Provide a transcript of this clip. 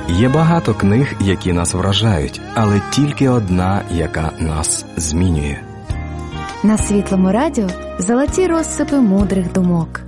Є багато книг, які нас вражають, але тільки одна, яка нас змінює. На Світлому радіо золоті розсипи мудрих думок.